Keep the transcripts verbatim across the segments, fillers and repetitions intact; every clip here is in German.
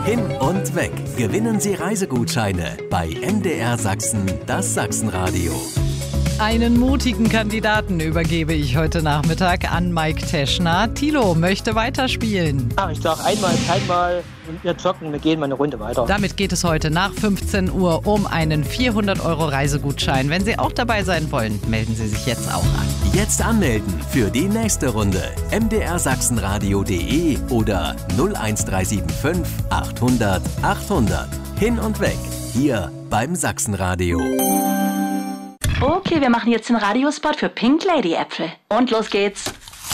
Hin und weg. Gewinnen Sie Reisegutscheine bei M D R Sachsen, das Sachsenradio. Einen mutigen Kandidaten übergebe ich heute Nachmittag an Mike Teschner. Thilo möchte weiterspielen. Ja, ich sage einmal, keinmal und wir zocken, wir gehen mal eine Runde weiter. Damit geht es heute nach fünfzehn Uhr um einen vierhundert Euro Reisegutschein. Wenn Sie auch dabei sein wollen, melden Sie sich jetzt auch an. Jetzt anmelden für die nächste Runde. m d r sachsenradio punkt de oder null eins drei sieben fünf achthundert achthundert. Hin und weg. Hier beim Sachsenradio. Okay, wir machen jetzt den Radiospot für Pink Lady Äpfel. Und los geht's.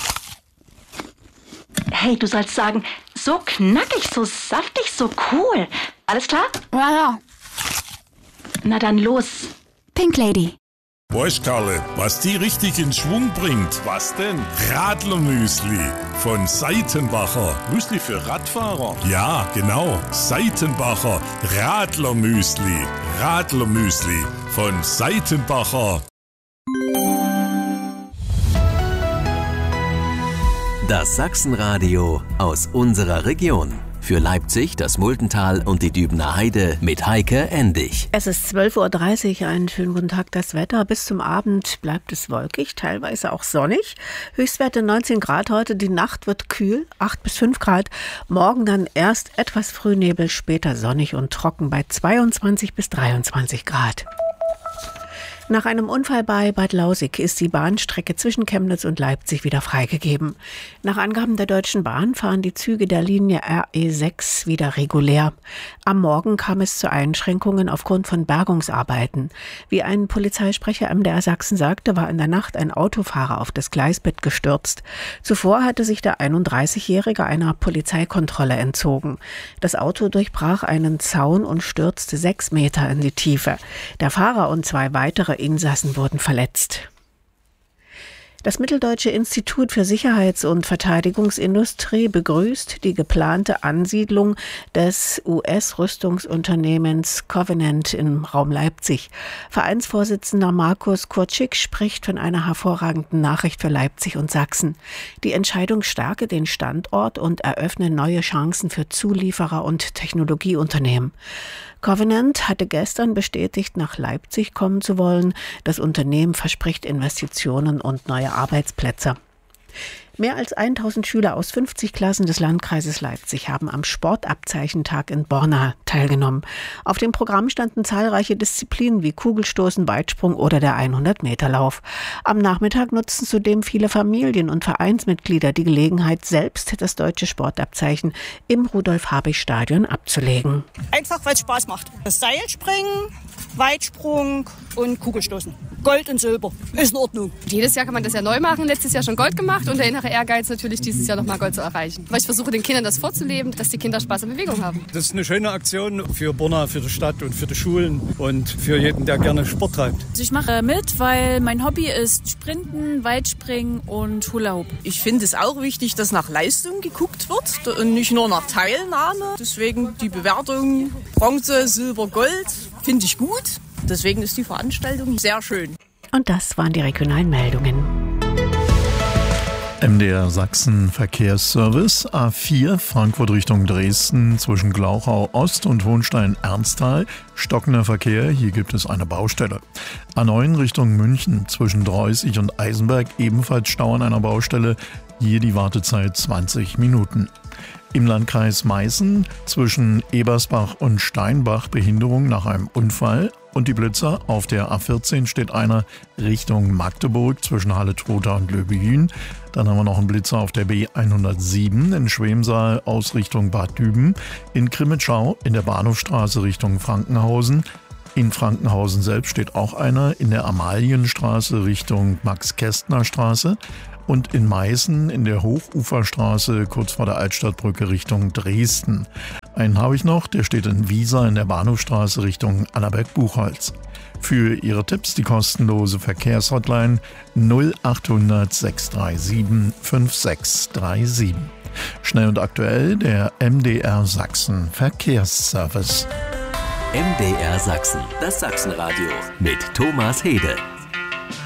Hey, du sollst sagen, so knackig, so saftig, so cool. Alles klar? Ja, ja. Na dann los. Pink Lady. Weißt Karle, was die richtig in Schwung bringt? Was denn? Radlermüsli von Seitenbacher. Müsli für Radfahrer? Ja, genau. Seitenbacher Radlermüsli. Radlermüsli von Seitenbacher. Das Sachsenradio aus unserer Region. Für Leipzig, das Muldental und die Dübener Heide mit Heike Endig. Es ist zwölf Uhr dreißig, einen schönen guten Tag. Das Wetter bis zum Abend bleibt es wolkig, teilweise auch sonnig. Höchstwerte neunzehn Grad heute, die Nacht wird kühl, acht bis fünf Grad. Morgen dann erst etwas Frühnebel, später sonnig und trocken bei zweiundzwanzig bis dreiundzwanzig Grad. Nach einem Unfall bei Bad Lausick ist die Bahnstrecke zwischen Chemnitz und Leipzig wieder freigegeben. Nach Angaben der Deutschen Bahn fahren die Züge der Linie R E sechs wieder regulär. Am Morgen kam es zu Einschränkungen aufgrund von Bergungsarbeiten. Wie ein Polizeisprecher M D R Sachsen sagte, war in der Nacht ein Autofahrer auf das Gleisbett gestürzt. Zuvor hatte sich der einunddreißigjährige einer Polizeikontrolle entzogen. Das Auto durchbrach einen Zaun und stürzte sechs Meter in die Tiefe. Der Fahrer und zwei weitere Insassen wurden verletzt. Das Mitteldeutsche Institut für Sicherheits- und Verteidigungsindustrie begrüßt die geplante Ansiedlung des U S-Rüstungsunternehmens Covenant im Raum Leipzig. Vereinsvorsitzender Markus Kurczyk spricht von einer hervorragenden Nachricht für Leipzig und Sachsen. Die Entscheidung stärke den Standort und eröffne neue Chancen für Zulieferer und Technologieunternehmen. Covenant hatte gestern bestätigt, nach Leipzig kommen zu wollen. Das Unternehmen verspricht Investitionen und neue Arbeitsplätze. Mehr als tausend Schüler aus fünfzig Klassen des Landkreises Leipzig haben am Sportabzeichentag in Borna teilgenommen. Auf dem Programm standen zahlreiche Disziplinen wie Kugelstoßen, Weitsprung oder der hundert-Meter-Lauf. Am Nachmittag nutzten zudem viele Familien und Vereinsmitglieder die Gelegenheit, selbst das deutsche Sportabzeichen im Rudolf-Habich-Stadion abzulegen. Einfach, weil es Spaß macht. Das Seilspringen, Weitsprung und Kugelstoßen. Gold und Silber. Ist in Ordnung. Jedes Jahr kann man das ja neu machen. Letztes Jahr schon Gold gemacht und der innere Ehrgeiz natürlich dieses Jahr nochmal Gold zu erreichen. Weil ich versuche den Kindern das vorzuleben, dass die Kinder Spaß an Bewegung haben. Das ist eine schöne Aktion für Borna, für die Stadt und für die Schulen und für jeden, der gerne Sport treibt. Also ich mache mit, weil mein Hobby ist Sprinten, Weitspringen und Hula Hoop. Ich finde es auch wichtig, dass nach Leistung geguckt wird und nicht nur nach Teilnahme. Deswegen die Bewertung Bronze, Silber, Gold finde ich gut. Deswegen ist die Veranstaltung sehr schön. Und das waren die regionalen Meldungen. M D R Sachsen Verkehrsservice A vier Frankfurt Richtung Dresden zwischen Glauchau Ost und Hohenstein-Ernsthal. Stockender Verkehr, hier gibt es eine Baustelle. A neun Richtung München zwischen Dreußig und Eisenberg ebenfalls Stau an einer Baustelle. Hier die Wartezeit zwanzig Minuten. Im Landkreis Meißen zwischen Ebersbach und Steinbach Behinderung nach einem Unfall. Und die Blitzer, auf der A vierzehn steht einer Richtung Magdeburg zwischen Halle-Trotha und Löbejün. Dann haben wir noch einen Blitzer auf der B hundertsieben in Schwemsaal aus Richtung Bad Düben. In Crimmitschau in der Bahnhofstraße Richtung Frankenhausen. In Frankenhausen selbst steht auch einer in der Amalienstraße Richtung Max-Kästner-Straße. Und in Meißen in der Hochuferstraße kurz vor der Altstadtbrücke Richtung Dresden. Einen habe ich noch, der steht in Wiesa in der Bahnhofstraße Richtung Annaberg-Buchholz. Für Ihre Tipps die kostenlose Verkehrshotline null achthundert sechs drei sieben fünf sechs drei sieben. Schnell und aktuell der M D R Sachsen Verkehrsservice. M D R Sachsen, das Sachsenradio mit Thomas Hede.